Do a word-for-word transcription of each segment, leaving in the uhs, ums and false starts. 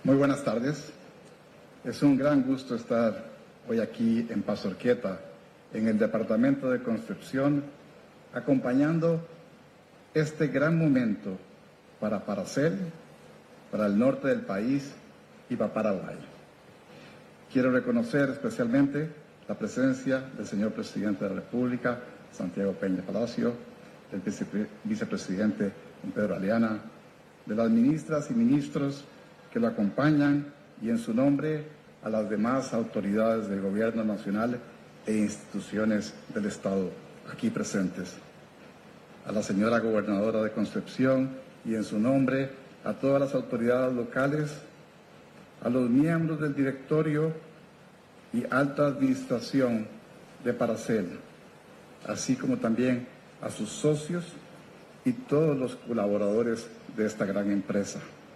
Muy buenas tardes. Es un gran gusto estar hoy aquí en Pazurqueta, en el Departamento de Concepción, acompañando este gran momento para Paracel, para el norte del país y para Paraguay. Quiero reconocer especialmente la presencia del señor Presidente de la República, Santiago Peña Palacio, del vice vicepresidente Pedro Aleana, de las ministras y ministros que lo acompañan y en su nombre a las demás autoridades del Gobierno Nacional e instituciones del Estado aquí presentes. A la señora Gobernadora de Concepción y en su nombre a todas las autoridades locales, a los miembros del directorio y alta administración de Paracel, así como también a sus socios y todos los colaboradores de esta gran empresa.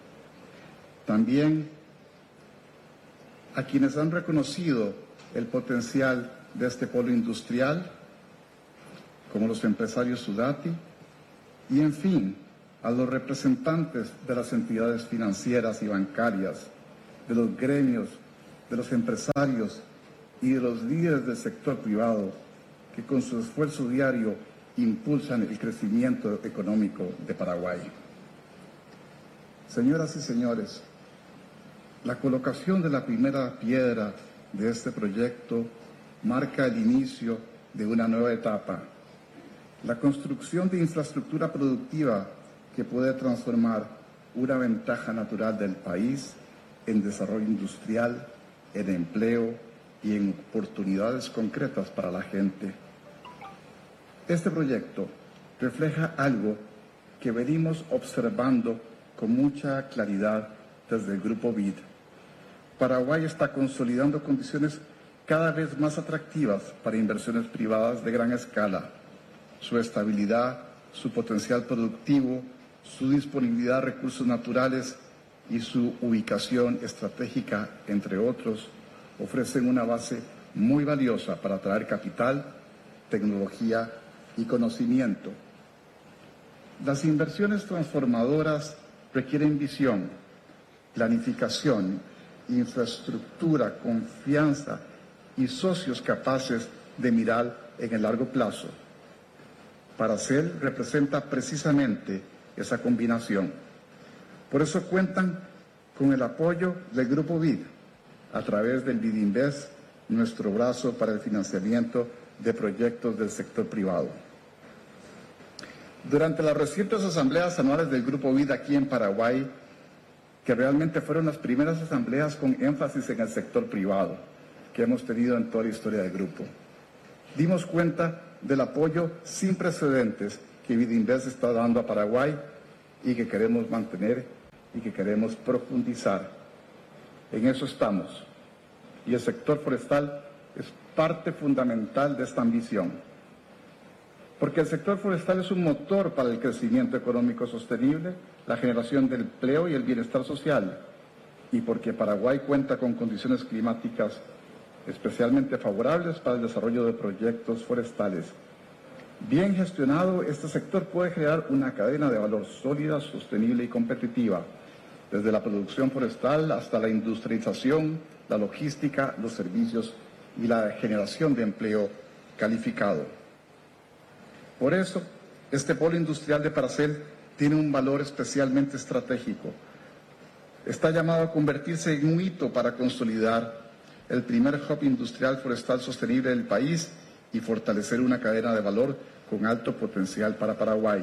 También a quienes han reconocido el potencial de este polo industrial, como los empresarios Sudati, y en fin, a los representantes de las entidades financieras y bancarias, de los gremios, de los empresarios y de los líderes del sector privado, que con su esfuerzo diario impulsan el crecimiento económico de Paraguay. Señoras y señores, la colocación de la primera piedra de este proyecto marca el inicio de una nueva etapa. La construcción de infraestructura productiva que puede transformar una ventaja natural del país en desarrollo industrial, en empleo y en oportunidades concretas para la gente. Este proyecto refleja algo que venimos observando con mucha claridad desde el Grupo B I D. Paraguay está consolidando condiciones cada vez más atractivas para inversiones privadas de gran escala. Su estabilidad, su potencial productivo, su disponibilidad de recursos naturales y su ubicación estratégica, entre otros, ofrecen una base muy valiosa para atraer capital, tecnología y conocimiento. Las inversiones transformadoras requieren visión, planificación, infraestructura, confianza y socios capaces de mirar en el largo plazo. Paracel representa precisamente esa combinación. Por eso cuentan con el apoyo del Grupo B I D a través del BIDinvest, nuestro brazo para el financiamiento de proyectos del sector privado. Durante las recientes asambleas anuales del Grupo B I D aquí en Paraguay, que realmente fueron las primeras asambleas con énfasis en el sector privado que hemos tenido en toda la historia del grupo, dimos cuenta del apoyo sin precedentes que BIDinvest está dando a Paraguay y que queremos mantener y que queremos profundizar. En eso estamos. Y el sector forestal es parte fundamental de esta ambición. Porque el sector forestal es un motor para el crecimiento económico sostenible, la generación de empleo y el bienestar social. Y porque Paraguay cuenta con condiciones climáticas especialmente favorables para el desarrollo de proyectos forestales. Bien gestionado, este sector puede generar una cadena de valor sólida, sostenible y competitiva, desde la producción forestal hasta la industrialización, la logística, los servicios y la generación de empleo calificado. Por eso, este polo industrial de Paracel tiene un valor especialmente estratégico. Está llamado a convertirse en un hito para consolidar el primer hub industrial forestal sostenible del país y fortalecer una cadena de valor con alto potencial para Paraguay.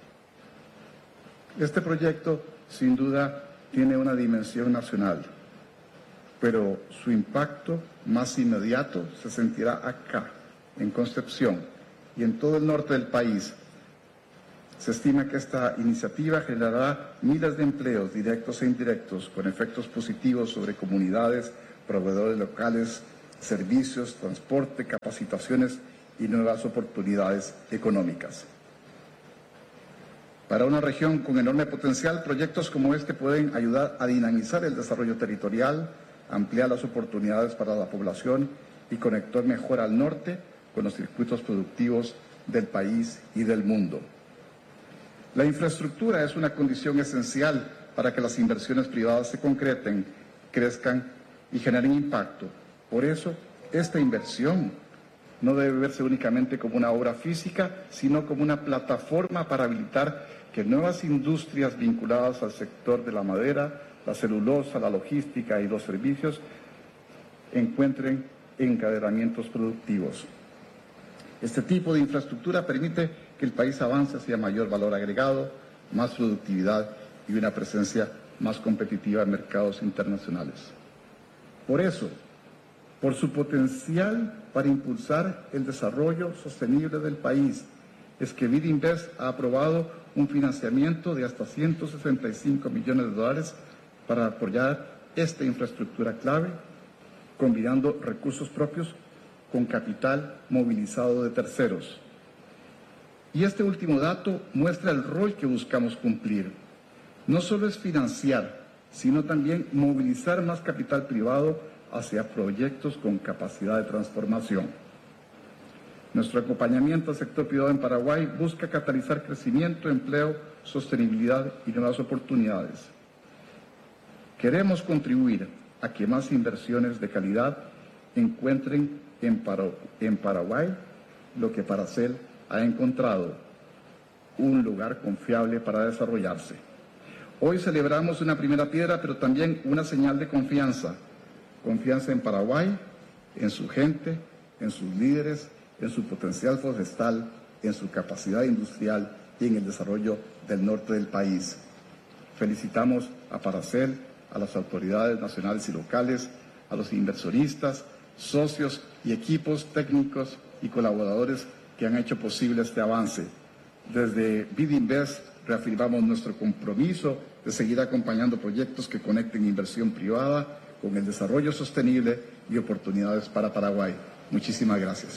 Este proyecto, sin duda, tiene una dimensión nacional, pero su impacto más inmediato se sentirá acá, en Concepción y en todo el norte del país. Se estima que esta iniciativa generará miles de empleos directos e indirectos con efectos positivos sobre comunidades, proveedores locales, servicios, transporte, capacitaciones y nuevas oportunidades económicas. Para una región con enorme potencial, proyectos como este pueden ayudar a dinamizar el desarrollo territorial, ampliar las oportunidades para la población y conectar mejor al norte con los circuitos productivos del país y del mundo. La infraestructura es una condición esencial para que las inversiones privadas se concreten, crezcan y generen impacto. Por eso, esta inversión no debe verse únicamente como una obra física, sino como una plataforma para habilitar que nuevas industrias vinculadas al sector de la madera, la celulosa, la logística y los servicios encuentren encadenamientos productivos. Este tipo de infraestructura permite que el país avance hacia mayor valor agregado, más productividad y una presencia más competitiva en mercados internacionales. Por eso, por su potencial para impulsar el desarrollo sostenible del país, es que BidInvest ha aprobado un financiamiento de hasta ciento sesenta y cinco millones de dólares para apoyar esta infraestructura clave, combinando recursos propios con capital movilizado de terceros. Y este último dato muestra el rol que buscamos cumplir. No solo es financiar, sino también movilizar más capital privado hacia proyectos con capacidad de transformación. Nuestro acompañamiento al sector privado en Paraguay busca catalizar crecimiento, empleo, sostenibilidad y nuevas oportunidades. Queremos contribuir a que más inversiones de calidad encuentren en, Para- en Paraguay lo que Paracel ha encontrado, un lugar confiable para desarrollarse. Hoy celebramos una primera piedra, pero también una señal de confianza. Confianza en Paraguay, en su gente, en sus líderes, en su potencial forestal, en su capacidad industrial y en el desarrollo del norte del país. Felicitamos a Paracel, a las autoridades nacionales y locales, a los inversionistas, socios y equipos técnicos y colaboradores que han hecho posible este avance. Desde BidInvest reafirmamos nuestro compromiso de seguir acompañando proyectos que conecten inversión privada con el desarrollo sostenible y oportunidades para Paraguay. Muchísimas gracias.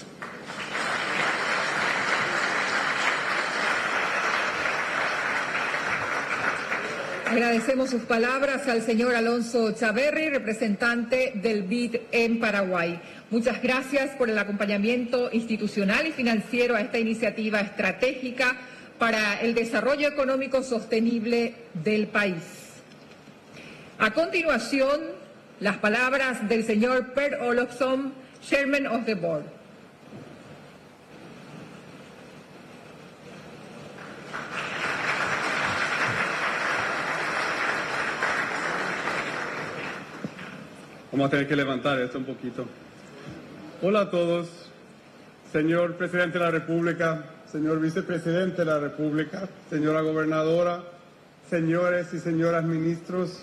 Agradecemos sus palabras al señor Alonso Chaverri, representante del B I D en Paraguay. Muchas gracias por el acompañamiento institucional y financiero a esta iniciativa estratégica para el desarrollo económico sostenible del país. A continuación, las palabras del señor Per Olofsson, Chairman of the Board. Vamos a tener que levantar esto un poquito. Hola a todos, señor Presidente de la República, señor Vicepresidente de la República, señora Gobernadora, señores y señoras ministros,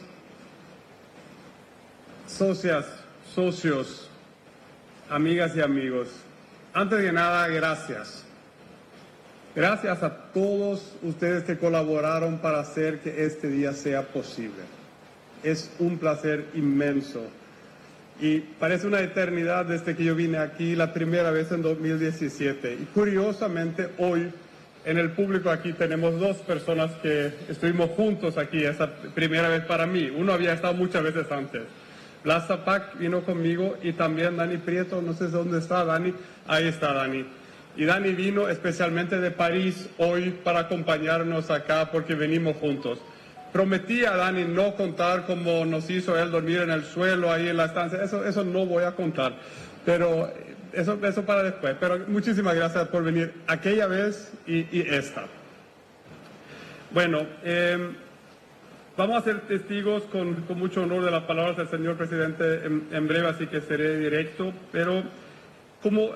socias, socios, amigas y amigos. Antes de nada, gracias. Gracias a todos ustedes que colaboraron para hacer que este día sea posible. Es un placer inmenso. Y parece una eternidad desde que yo vine aquí la primera vez en dos mil diecisiete. Y curiosamente hoy en el público aquí tenemos dos personas que estuvimos juntos aquí esa primera vez para mí. Uno había estado muchas veces antes. Blas Zapac vino conmigo y también Dani Prieto, no sé dónde está Dani. Ahí está Dani. Y Dani vino especialmente de París hoy para acompañarnos acá porque venimos juntos. Prometí a Dani no contar cómo nos hizo él dormir en el suelo ahí en la estancia. Eso, eso no voy a contar, pero eso, eso para después. Pero muchísimas gracias por venir aquella vez y, y esta. Bueno, eh, vamos a ser testigos con, con mucho honor de las palabras del señor presidente en, en breve, así que seré directo. Pero como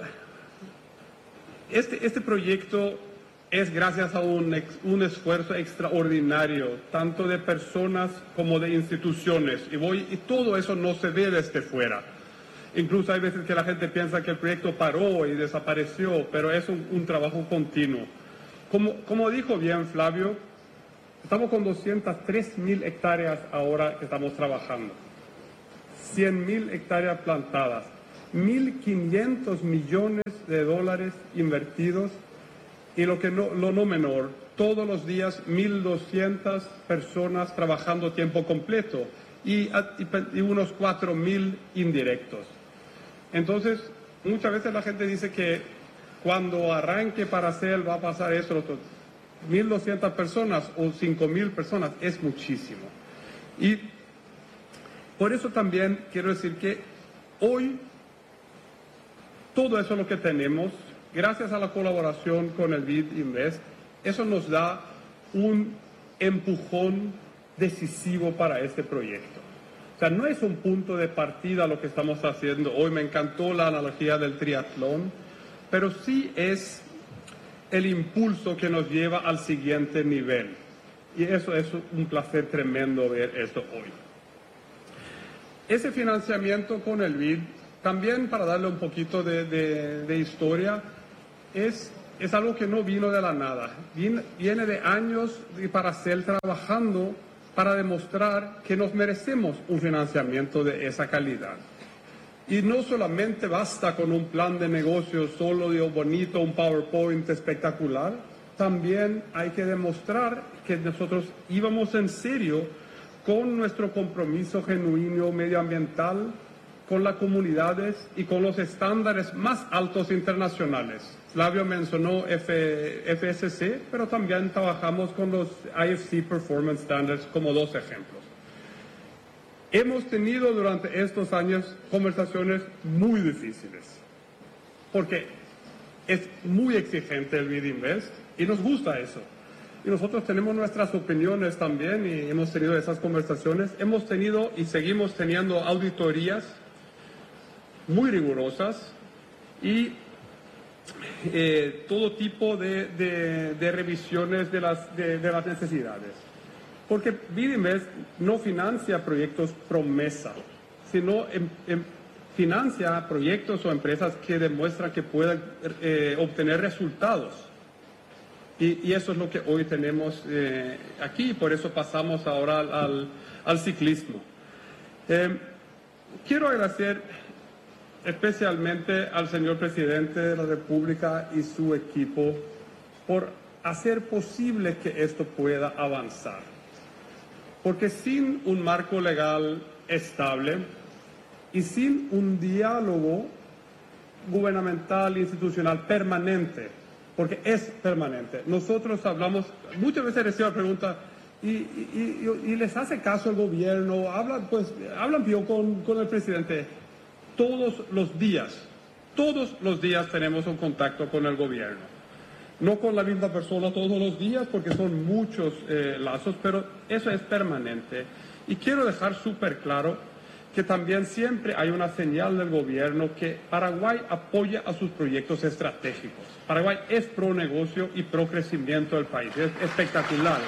este, este proyecto es gracias a un, ex, un esfuerzo extraordinario, tanto de personas como de instituciones. Y, voy, y todo eso no se ve desde fuera. Incluso hay veces que la gente piensa que el proyecto paró y desapareció, pero es un, un trabajo continuo. Como, como dijo bien Flavio, estamos con doscientas tres mil hectáreas ahora que estamos trabajando. cien mil hectáreas plantadas, mil quinientos millones de dólares invertidos. Y lo que no, lo no menor, todos los días mil doscientas personas trabajando tiempo completo y, y, y unos cuatro mil indirectos. Entonces, muchas veces la gente dice que cuando arranque Paracel va a pasar eso, mil doscientas personas o cinco mil personas, es muchísimo. Y por eso también quiero decir que hoy todo eso lo que tenemos, gracias a la colaboración con el B I D Invest, eso nos da un empujón decisivo para este proyecto. O sea, no es un punto de partida lo que estamos haciendo hoy. Me encantó la analogía del triatlón, pero sí es el impulso que nos lleva al siguiente nivel. Y eso es un placer tremendo ver esto hoy. Ese financiamiento con el B I D, también para darle un poquito de, de, de historia, es, es algo que no vino de la nada. Viene, viene de años de Paracel trabajando para demostrar que nos merecemos un financiamiento de esa calidad. Y no solamente basta con un plan de negocio sólido, bonito, un PowerPoint espectacular, también hay que demostrar que nosotros íbamos en serio con nuestro compromiso genuino medioambiental, con las comunidades y con los estándares más altos internacionales. Flavio mencionó F, F S C, pero también trabajamos con los I F C Performance Standards como dos ejemplos. Hemos tenido durante estos años conversaciones muy difíciles, porque es muy exigente el B I D Invest y nos gusta eso. Y nosotros tenemos nuestras opiniones también y hemos tenido esas conversaciones. Hemos tenido y seguimos teniendo auditorías muy rigurosas y eh, todo tipo de, de, de revisiones de las, de, de las necesidades. Porque B I D Invest no financia proyectos promesa, sino en, en, financia proyectos o empresas que demuestran que pueden eh, obtener resultados. Y, y eso es lo que hoy tenemos eh, aquí, por eso pasamos ahora al, al, al ciclismo. Eh, quiero agradecer especialmente al señor presidente de la República y su equipo por hacer posible que esto pueda avanzar. Porque sin un marco legal estable y sin un diálogo gubernamental e institucional permanente, porque es permanente. Nosotros hablamos, muchas veces recibo la pregunta, ¿y, y, y, y les hace caso el gobierno? ¿Hablan, pues, hablan yo con, con el presidente? Todos los días, todos los días tenemos un contacto con el gobierno. No con la misma persona todos los días, porque son muchos eh, lazos, pero eso es permanente. Y quiero dejar súper claro que también siempre hay una señal del gobierno que Paraguay apoya a sus proyectos estratégicos. Paraguay es pro negocio y pro crecimiento del país. Es espectacular.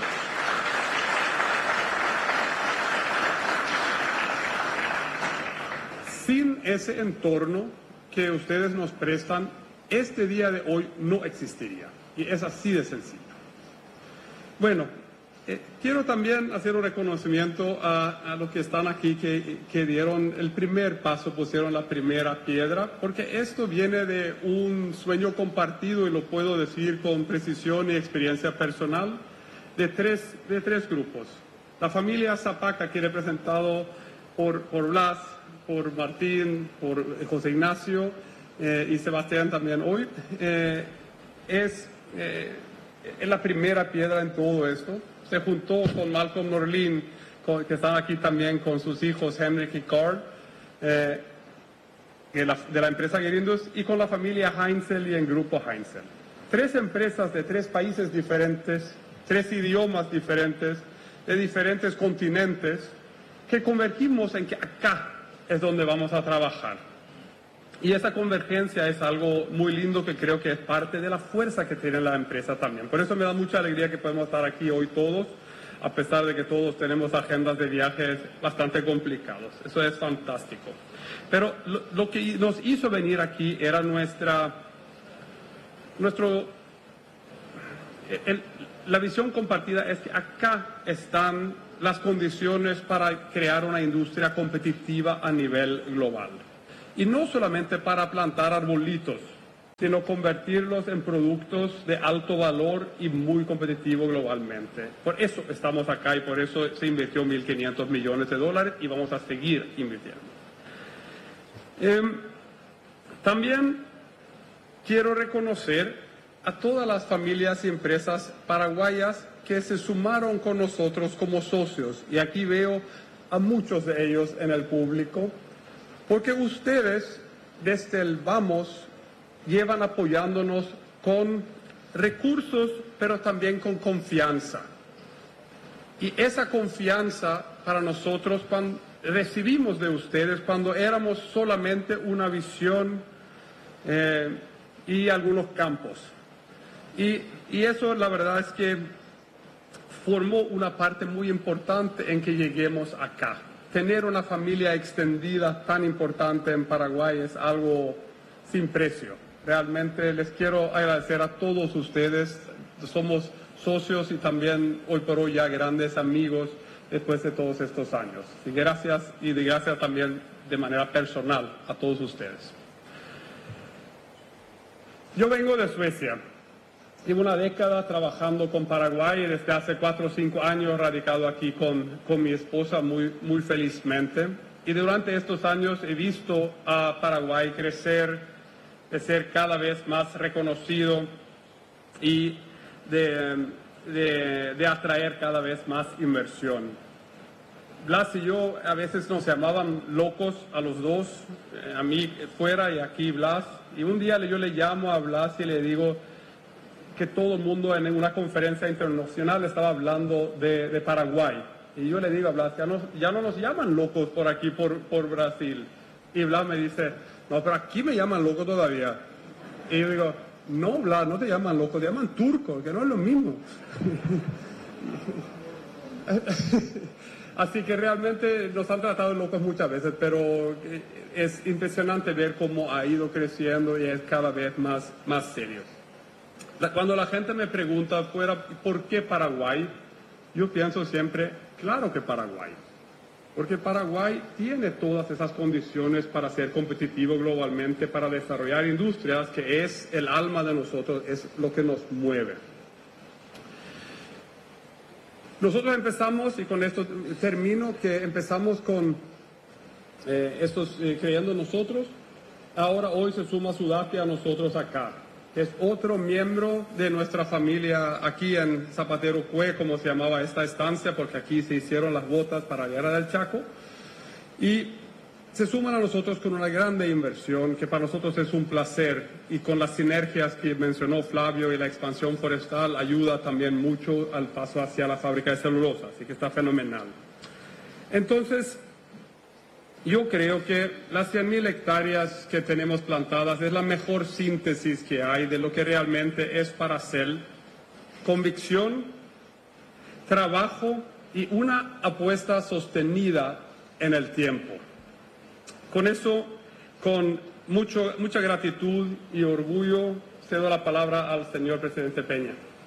Sin ese entorno que ustedes nos prestan, este día de hoy no existiría. Y es así de sencillo. Bueno, eh, quiero también hacer un reconocimiento a, a los que están aquí, que, que dieron el primer paso, pusieron la primera piedra, porque esto viene de un sueño compartido, y lo puedo decir con precisión y experiencia personal, de tres, de tres grupos. La familia Zapaca, aquí representado por, por Blas, por Martín, por José Ignacio eh, y Sebastián también hoy, eh, es, eh, es la primera piedra en todo esto. Se juntó con Malcolm Norlin, con, que están aquí también con sus hijos Henrik y Carl, eh, de, la, de la empresa Gerindus, y con la familia Heinzel y el grupo Heinzel. Tres empresas de tres países diferentes, tres idiomas diferentes, de diferentes continentes, que convertimos en que acá es donde vamos a trabajar. Y esa convergencia es algo muy lindo que creo que es parte de la fuerza que tiene la empresa también. Por eso me da mucha alegría que podemos estar aquí hoy todos, a pesar de que todos tenemos agendas de viajes bastante complicados. Eso es fantástico. Pero lo, lo que nos hizo venir aquí era nuestra, nuestro, el, la visión compartida es que acá están las condiciones para crear una industria competitiva a nivel global. Y no solamente para plantar arbolitos, sino convertirlos en productos de alto valor y muy competitivos globalmente. Por eso estamos acá y por eso se invirtió mil quinientos millones de dólares y vamos a seguir invirtiendo. Eh, también quiero reconocer a todas las familias y empresas paraguayas que se sumaron con nosotros como socios, y aquí veo a muchos de ellos en el público, porque ustedes desde el vamos llevan apoyándonos con recursos, pero también con confianza. Y esa confianza para nosotros cuando recibimos de ustedes cuando éramos solamente una visión eh, y algunos campos. Y, y eso la verdad es que formó una parte muy importante en que lleguemos acá. Tener una familia extendida tan importante en Paraguay es algo sin precio. Realmente les quiero agradecer a todos ustedes. Somos socios y también hoy por hoy ya grandes amigos después de todos estos años. Y gracias, y de gracias también de manera personal a todos ustedes. Yo vengo de Suecia. Llevo una década trabajando con Paraguay y desde hace cuatro o cinco años radicado aquí con, con mi esposa muy, muy felizmente. Y durante estos años he visto a Paraguay crecer, de ser cada vez más reconocido y de, de, de atraer cada vez más inversión. Blas y yo a veces nos llamaban locos a los dos, a mí fuera y aquí Blas. Y un día yo le llamo a Blas y le digo que todo el mundo en una conferencia internacional estaba hablando de, de Paraguay. Y yo le digo a Blas, ya no, ya no nos llaman locos por aquí, por, por Brasil. Y Blas me dice, no, pero aquí me llaman loco todavía. Y yo digo, no, Blas, no te llaman loco, te llaman turco, que no es lo mismo. Así que realmente nos han tratado locos muchas veces, pero es impresionante ver cómo ha ido creciendo y es cada vez más, más serio. Cuando la gente me pregunta fuera, ¿por qué Paraguay? Yo pienso siempre, claro que Paraguay. Porque Paraguay tiene todas esas condiciones para ser competitivo globalmente, para desarrollar industrias, que es el alma de nosotros, es lo que nos mueve. Nosotros empezamos, y con esto termino, que empezamos con eh, estos eh, creyendo nosotros. Ahora hoy se suma Sudapia a nosotros acá. Es otro miembro de nuestra familia aquí en Zapatero Cue, como se llamaba esta estancia, porque aquí se hicieron las botas para la Guerra del Chaco. Y se suman a nosotros con una grande inversión, que para nosotros es un placer, y con las sinergias que mencionó Flavio y la expansión forestal, ayuda también mucho al paso hacia la fábrica de celulosa, así que está fenomenal. Entonces, yo creo que las cien mil hectáreas que tenemos plantadas es la mejor síntesis que hay de lo que realmente es Paracel: convicción, trabajo y una apuesta sostenida en el tiempo. Con eso, con mucho, mucha gratitud y orgullo, cedo la palabra al señor presidente Peña.